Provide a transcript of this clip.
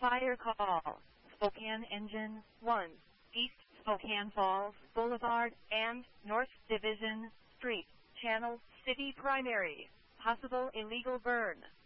Fire call. Spokane Engine 1, East Spokane Falls Boulevard and North Division Street, Channel City Primary. Possible illegal burn.